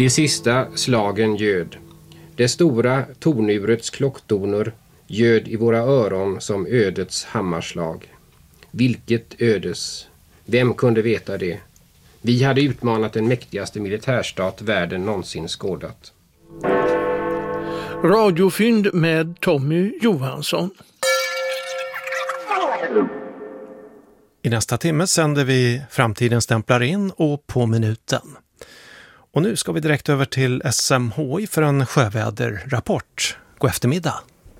De sista slagen ljöd. Det stora tornurets klocktoner ljöd i våra öron som ödets hammarslag. Vilket ödes? Vem kunde veta det? Vi hade utmanat den mäktigaste militärstat världen någonsin skådat. Radiofynd med Tommy Johansson. I nästa timme sänder vi Framtiden stämplar in och På minuten. Och nu ska vi direkt över till SMHI för en sjöväderrapport. God eftermiddag.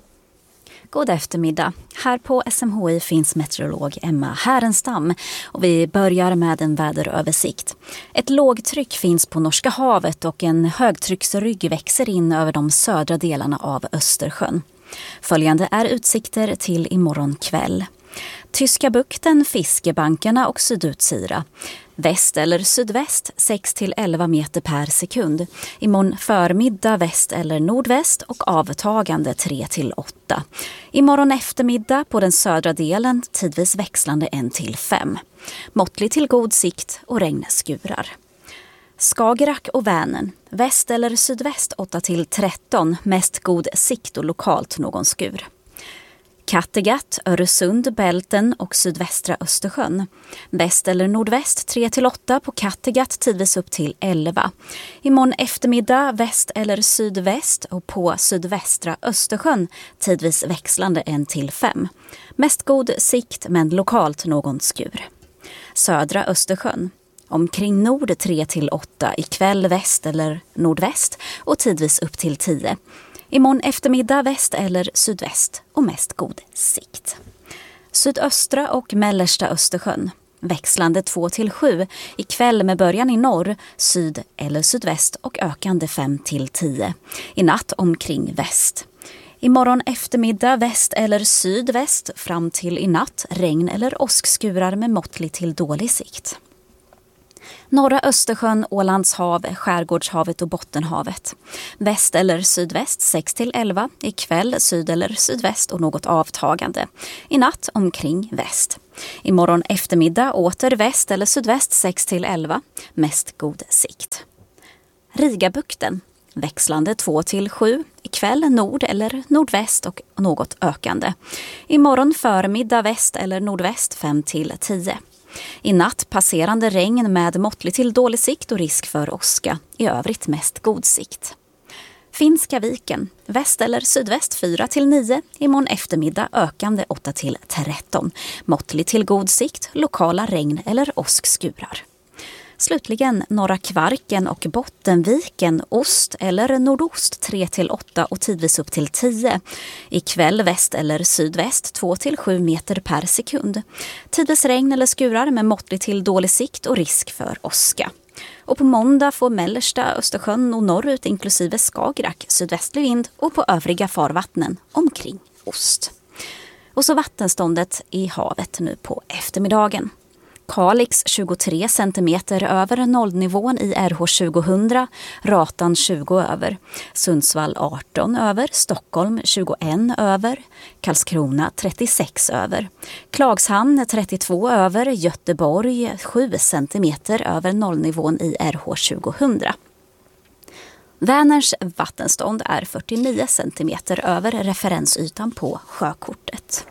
God eftermiddag. Här på SMHI finns meteorolog Emma Härenstam och vi börjar med en väderöversikt. Ett lågtryck finns på Norska havet och en högtrycksrygg växer in över de södra delarna av Östersjön. Följande är utsikter till imorgon kväll. Tyska bukten, Fiskebankarna och Sydutsira. Väst eller sydväst 6-11 meter per sekund. Imorgon förmiddag väst eller nordväst och avtagande 3-8. Imorgon eftermiddag på den södra delen tidvis växlande 1-5. Måttlig till god sikt och regnskurar. Skagerrak och Vänern. Väst eller sydväst 8-13. Mest god sikt och lokalt någon skur. Kattegatt, Öresund, Bälten och sydvästra Östersjön. Väst eller nordväst 3-8 på Kattegatt tidvis upp till 11. Imorgon eftermiddag väst eller sydväst och på sydvästra Östersjön tidvis växlande 1-5. Mest god sikt men lokalt någon skur. Södra Östersjön. Omkring nord 3-8 ikväll väst eller nordväst och tidvis upp till 10. Imorgon eftermiddag väst eller sydväst och mest god sikt. Sydöstra och mellersta Östersjön. Växlande 2-7 ikväll med början i norr, syd eller sydväst och ökande 5-10. I natt omkring väst. Imorgon eftermiddag väst eller sydväst fram till i natt regn eller åskskurar med måttlig till dålig sikt. Norra Östersjön, Ålands hav, Skärgårdshavet och Bottenhavet. Väst eller sydväst 6-11, ikväll syd eller sydväst och något avtagande. I natt omkring väst. Imorgon eftermiddag åter väst eller sydväst 6-11, mest god sikt. Rigabukten. Växlande 2-7, ikväll nord eller nordväst och något ökande. Imorgon förmiddag väst eller nordväst 5-10. I natt passerande regn med måttlig till dålig sikt och risk för åska. I övrigt mest god sikt. Finska viken. Väst eller sydväst 4-9. Imorgon eftermiddag ökande 8-13. Måttlig till god sikt. Lokala regn eller åskskurar. Slutligen norra Kvarken och Bottenviken, ost eller nordost 3-8 och tidvis upp till 10. Ikväll väst eller sydväst 2-7 meter per sekund. Tidvis regn eller skurar med måttlig till dålig sikt och risk för åska. Och på måndag får mellersta Östersjön och norrut inklusive Skagerrak sydvästlig vind och på övriga farvattnen omkring ost. Och så vattenståndet i havet nu på eftermiddagen. Kalix 23 cm över nollnivån i RH 2000, Ratan 20 över, Sundsvall 18 över, Stockholm 21 över, Karlskrona 36 över, Klagshamn 32 över, Göteborg 7 cm över nollnivån i RH 2000. Vänerns vattenstånd är 49 cm över referensytan på sjökortet.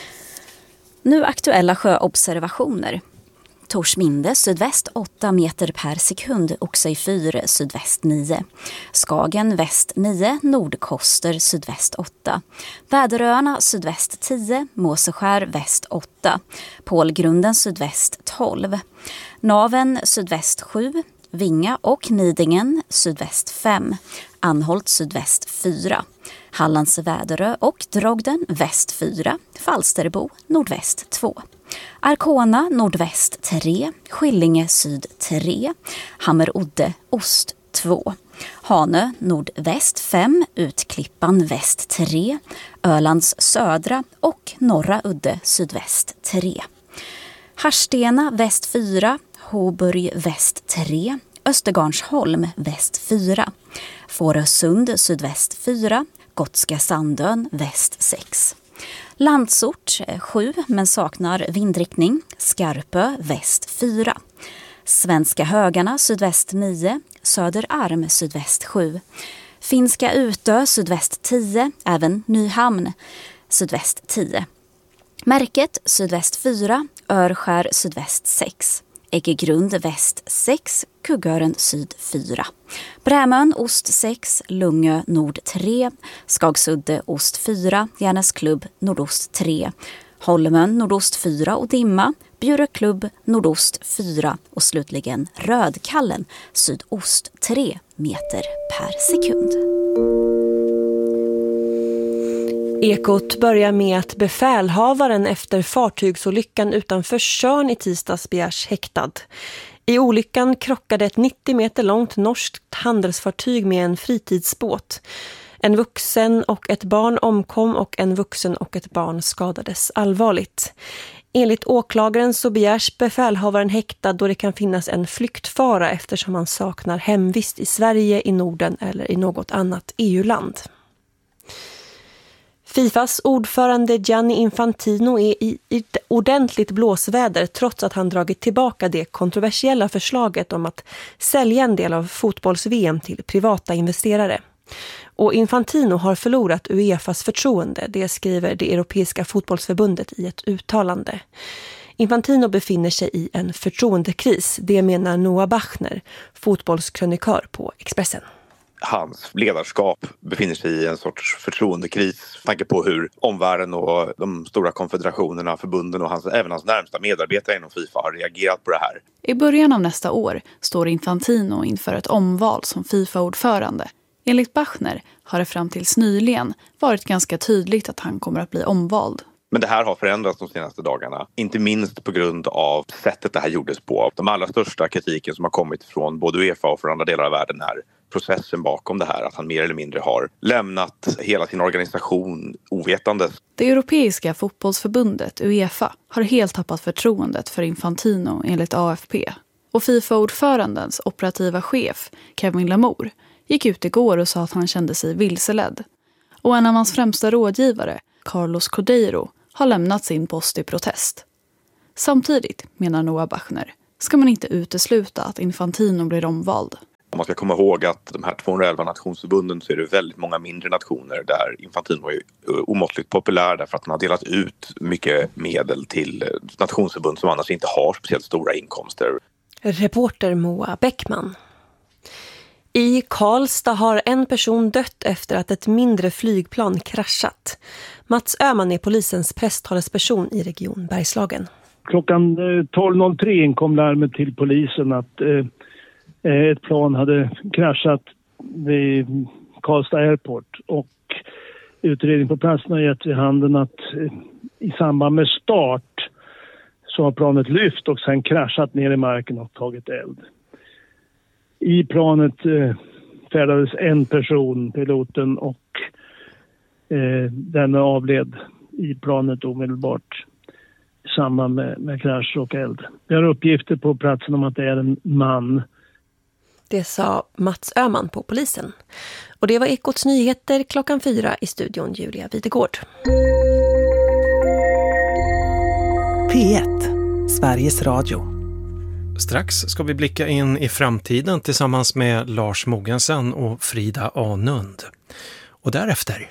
Nu aktuella sjöobservationer. Torsminde sydväst 8 meter per sekund, Oxöj 4 sydväst 9. Skagen väst 9, Nordkoster sydväst 8. Väderöarna sydväst 10, Måseskär väst 8. Pålgrunden sydväst 12. Naven sydväst 7, Vinga och Nidingen sydväst 5. Anholt sydväst 4. Hallands Väderö och Drogden väst 4. Falsterbo nordväst 2. Arkona nordväst 3, Skillinge syd 3, Hammerodde ost 2, Hanö nordväst 5, Utklippan väst 3, Ölands södra och Norra udde sydväst 3. Harstena väst 4, Hoburg väst 3, Östergarnsholm väst 4, Fårösund sydväst 4, Gotska Sandön väst 6. Landsort 7 men saknar vindriktning, Skarpö väst 4. Svenska Högarna sydväst 9, Söderarm sydväst 7. Finska Utö sydväst 10, även Nyhamn sydväst 10. Märket sydväst 4, Örskär sydväst 6. Äggegrund väst 6, Kuggören syd 4. Brämön ost 6, Lungö nord 3, Skagsudde ost 4, Järnäsklubb nordost 3. Holmön nordost 4 och Dimma, Bjuröklubb nordost 4 och slutligen Rödkallen sydost 3 meter per sekund. Ekot börjar med att befälhavaren efter fartygsolyckan utanför Tjörn i tisdags begärs häktad. I olyckan krockade ett 90 meter långt norskt handelsfartyg med en fritidsbåt. En vuxen och ett barn omkom och en vuxen och ett barn skadades allvarligt. Enligt åklagaren så begärs befälhavaren häktad då det kan finnas en flyktfara eftersom han saknar hemvist i Sverige, i Norden eller i något annat EU-land. Fifas ordförande Gianni Infantino är i ordentligt blåsväder trots att han dragit tillbaka det kontroversiella förslaget om att sälja en del av fotbolls-VM till privata investerare. Och Infantino har förlorat UEFAs förtroende, det skriver det Europeiska fotbollsförbundet i ett uttalande. Infantino befinner sig i en förtroendekris, det menar Noah Bachner, fotbollskrönikör på Expressen. Hans ledarskap befinner sig i en sorts förtroendekris. Tanke på hur omvärlden och de stora konfederationerna, förbunden och även hans närmsta medarbetare inom FIFA har reagerat på det här. I början av nästa år står Infantino inför ett omval som FIFA-ordförande. Enligt Bachner har det fram tills nyligen varit ganska tydligt att han kommer att bli omvald. Men det här har förändrats de senaste dagarna. Inte minst på grund av sättet det här gjordes på. De allra största kritiken som har kommit från både UEFA och från andra delar av världen är processen bakom det här. Att han mer eller mindre har lämnat hela sin organisation ovetandes. Det europeiska fotbollsförbundet UEFA har helt tappat förtroendet för Infantino enligt AFP. Och FIFA-ordförandens operativa chef Kevin Lamour gick ut igår och sa att han kände sig vilseledd. Och en av hans främsta rådgivare, Carlos Cordeiro, har lämnat sin post i protest. Samtidigt, menar Noah Bachner, ska man inte utesluta att Infantino blir omvald. Om man ska komma ihåg att de här 211 nationsförbunden så är det väldigt många mindre nationer där Infantino är omåttligt populär därför att han har delat ut mycket medel till nationsförbund som annars inte har speciellt stora inkomster. Reporter Moa Bäckman. I Karlstad har en person dött efter att ett mindre flygplan kraschat. Mats Öhman är polisens presstalesperson i region Bergslagen. Klockan 12.03 inkom larmet till polisen att ett plan hade kraschat vid Karlstad Airport. Och utredning på platsen har gett vid handen att i samband med start så har planet lyft och sen kraschat ner i marken och tagit eld. I planet färdades en person, piloten, och den avled i planet omedelbart i samband med krasch och eld. Vi har uppgifter på platsen om att det är en man. Det sa Mats Öhman på polisen. Och det var Ekots nyheter 4:00 i studion Julia Videgård. P1, Sveriges Radio. Strax ska vi blicka in i framtiden tillsammans med Lars Mogensen och Frida Anund. Och därefter...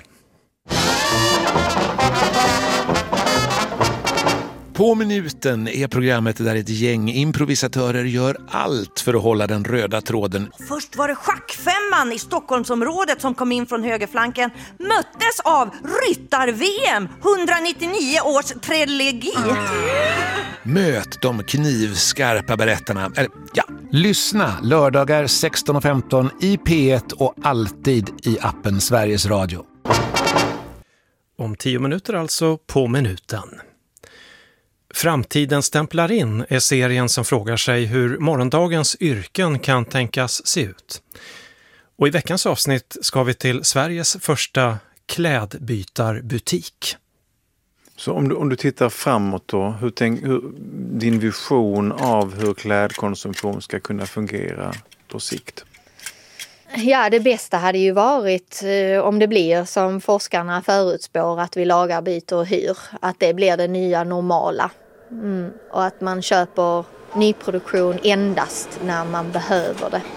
På minuten är programmet där ett gäng improvisatörer gör allt för att hålla den röda tråden. Först var det schackfemman i Stockholmsområdet som kom in från högerflanken. Möttes av Ryttar-VM, 199 års trilogi. Möt de knivskarpa berättarna. Lyssna lördagar 16:15 i P1 och alltid i appen Sveriges Radio. Om 10 minuter alltså på minuten. Framtiden stämplar in är serien som frågar sig hur morgondagens yrken kan tänkas se ut. Och i veckans avsnitt ska vi till Sveriges första klädbytarbutik. Så om du tittar framåt då, hur din vision av hur klädkonsumtion ska kunna fungera på sikt? Ja, det bästa hade ju varit om det blir som forskarna förutspår att vi lagar, byter och hyr. Att det blir det nya normala. Och att man köper nyproduktion endast när man behöver det.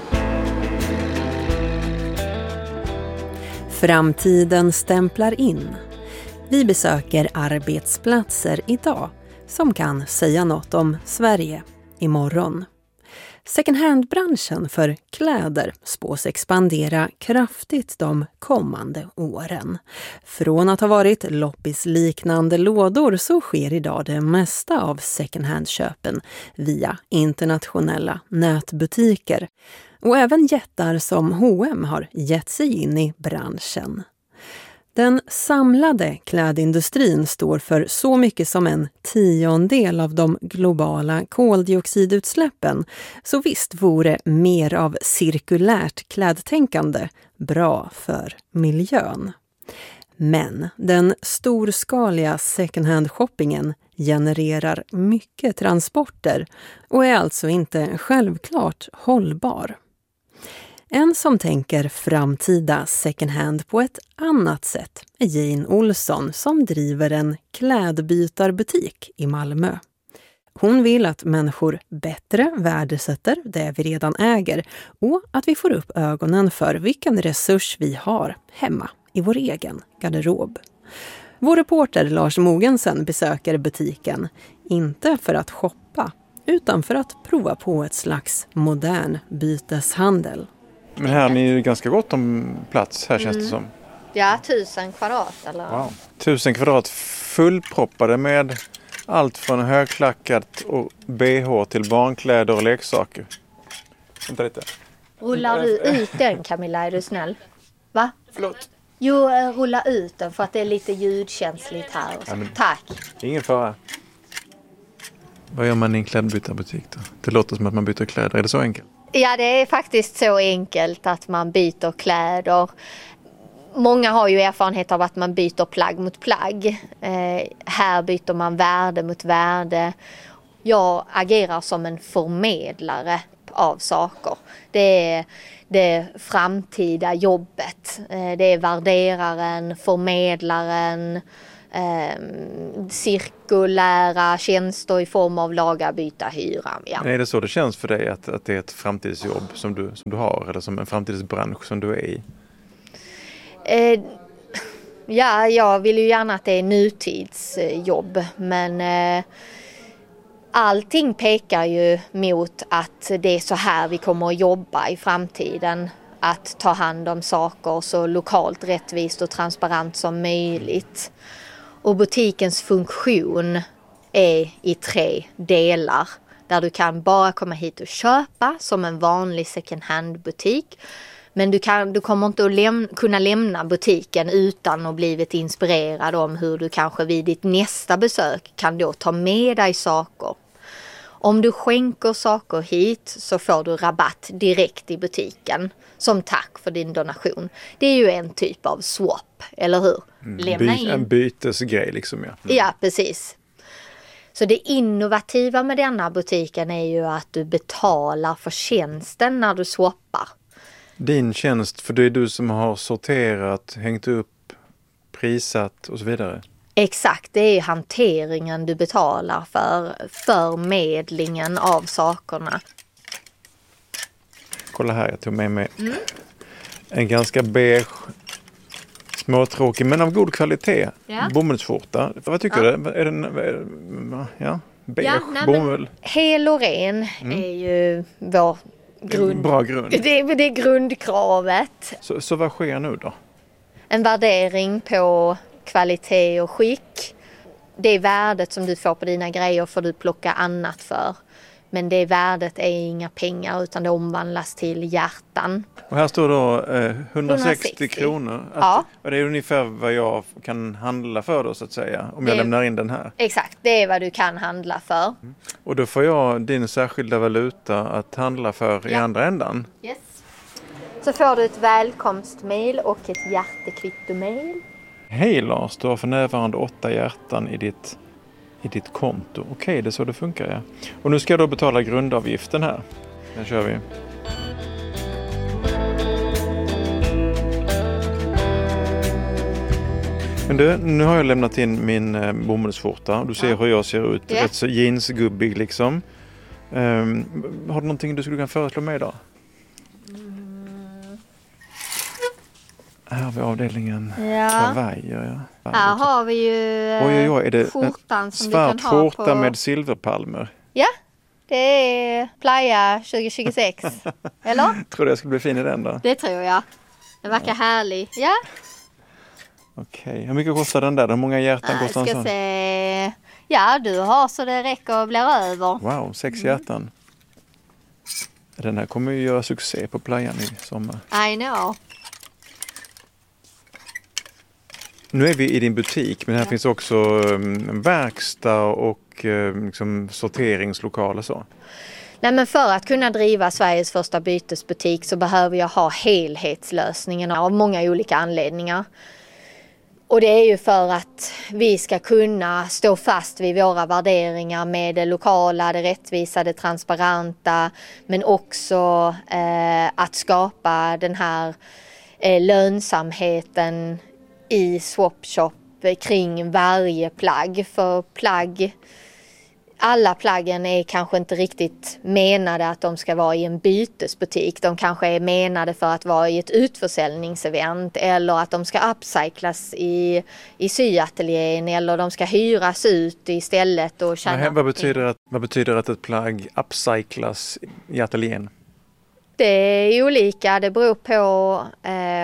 Framtiden stämplar in. Vi besöker arbetsplatser idag som kan säga något om Sverige imorgon. Second hand-branschen för kläder spås expandera kraftigt de kommande åren. Från att ha varit loppisliknande lådor så sker idag det mesta av second hand-köpen via internationella nätbutiker. Och även jättar som H&M har gett sig in i branschen. Den samlade klädindustrin står för så mycket som 1/10 av de globala koldioxidutsläppen. Så visst vore mer av cirkulärt klädtänkande bra för miljön. Men den storskaliga second hand-shoppingen genererar mycket transporter och är alltså inte självklart hållbar. En som tänker framtida second hand på ett annat sätt är Jane Olsson som driver en klädbytarbutik i Malmö. Hon vill att människor bättre värdesätter det vi redan äger och att vi får upp ögonen för vilken resurs vi har hemma i vår egen garderob. Vår reporter Lars Mogensen besöker butiken, inte för att shoppa utan för att prova på ett slags modern byteshandel. Men här är ni ju ganska gott om plats här känns det som. Ja, 1000 kvadrat eller? Wow. 1000 kvadrat fullproppade med allt från högklackat och BH till barnkläder och leksaker. Vänta lite. Rullar du ut den, Camilla, är du snäll? Va? Förlåt. Jo, rulla ut den för att det är lite ljudkänsligt här. Och så. Ja, tack. Ingen fara. Vad gör man i en klädbytarbutik då? Det låter som att man byter kläder. Är det så enkelt? Ja, det är faktiskt så enkelt att man byter kläder. Många har ju erfarenhet av att man byter plagg mot plagg. Här byter man värde mot värde. Jag agerar som en förmedlare av saker. Det är det framtida jobbet. Det är värderaren, förmedlaren, cirkulära tjänster i form av laga, byta, hyra. Ja. Är det så det känns för dig att det är ett framtidsjobb som du har eller som en framtidsbransch som du är i? Ja, jag vill ju gärna att det är nutidsjobb, men allting pekar ju mot att det är så här vi kommer att jobba i framtiden. Att ta hand om saker så lokalt, rättvist och transparent som möjligt. Och butikens funktion är i 3 delar. Där du kan bara komma hit och köpa som en vanlig second hand-butik. Men du kommer inte att kunna lämna butiken utan att blivit inspirerad om hur du kanske vid ditt nästa besök kan då ta med dig saker. Om du skänker saker hit så får du rabatt direkt i butiken som tack för din donation. Det är ju en typ av swap, eller hur? Lämna in. En bytesgrej liksom, ja. Ja, precis. Så det innovativa med denna butiken är ju att du betalar för tjänsten när du swappar. Din tjänst, för det är du som har sorterat, hängt upp, prissatt och så vidare. Exakt, det är hanteringen du betalar för, förmedlingen av sakerna. Kolla här, jag tog med mig en ganska beige, småtråkig men av god kvalitet bomullsskjorta. Vad tycker du? Är den beige bomull? Hel och ren är ju vår bra grund. Det är grundkravet. Så vad sker nu då? En värdering på kvalitet och skick. Det värdet som du får på dina grejer får du plocka annat för. Men det värdet är inga pengar utan det omvandlas till hjärtan. Och här står då 160 kronor. Ja. Och det är ungefär vad jag kan handla för då så att säga. Om jag lämnar in den här. Exakt, det är vad du kan handla för. Och då får jag din särskilda valuta att handla för i andra ändan. Yes. Så får du ett välkomstmail och ett hjärtekvittomail. Hej Lars, du har för närvarande 8 hjärtan i ditt konto. Okej, det är så det funkar, ja. Och nu ska jag då betala grundavgiften här. Den kör vi. Men du, nu har jag lämnat in min bomullsskjorta. Du ser hur jag ser ut. Rätt så jeansgubbig liksom. Har du någonting du skulle kunna föreslå mig idag? Här har vi avdelningen kavajer. Ja. Här har vi ju är det skjortan som svart du kan ha skjorta med silverpalmer? Ja, det är Playa 2026. Eller? Tror du jag skulle bli fin i den då? Det tror jag. Den verkar härlig. Ja. Okej, hur mycket kostar den där? Hur många hjärtan kostar den? Jag ska se. Ja, du har så det räcker och blir över. Wow, 6 hjärtan. Den här kommer ju göra succé på playan i sommar. I know. Nu är vi i din butik, men här finns också en verkstad och liksom sorteringslokaler så. Nej, men för att kunna driva Sveriges första bytesbutik så behöver jag ha helhetslösningen av många olika anledningar. Och det är ju för att vi ska kunna stå fast vid våra värderingar med det lokala, det rättvisa, det transparenta, men också att skapa den här lönsamheten i swapshop kring varje plagg. För alla plaggen är kanske inte riktigt menade att de ska vara i en bytesbutik. De kanske är menade för att vara i ett utförsäljningsevent eller att de ska upcyclas i syateljén eller de ska hyras ut istället och tjäna. Vad betyder att ett plagg upcyclas i ateljén? Det är olika, det beror på